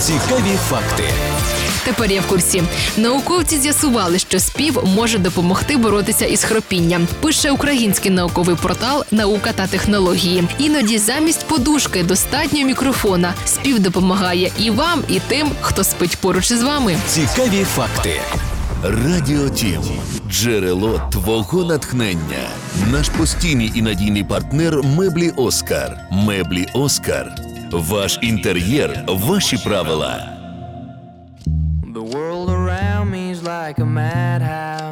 Цікаві факти. Тепер я в курсі. Науковці з'ясували, що спів може допомогти боротися із хропінням. Пише український науковий портал «Наука та технології». Іноді замість подушки достатньо мікрофона. Спів допомагає і вам, і тим, хто спить поруч із вами. Цікаві факти. Радіо Тім. Джерело твого натхнення. Наш постійний і надійний партнер Меблі Оскар. Меблі Оскар. Ваш інтер'єр, ваші правила. The world around me is like a madhouse.